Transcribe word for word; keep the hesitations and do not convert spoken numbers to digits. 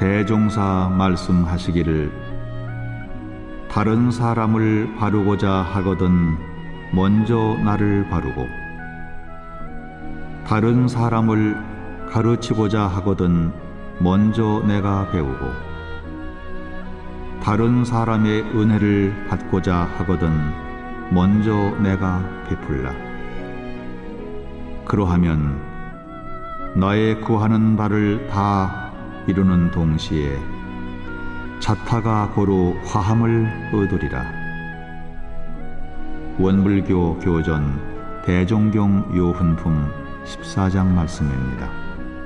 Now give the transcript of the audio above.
대종사 말씀하시기를 다른 사람을 바르고자 하거든 먼저 나를 바르고 다른 사람을 가르치고자 하거든 먼저 내가 배우고 다른 사람의 은혜를 받고자 하거든 먼저 내가 베풀라. 그러하면 나의 구하는 바를 다 이루는 동시에 자타가 고루 화함을 얻으리라. 원불교 교전 대종경 요훈품 십사 장 말씀입니다.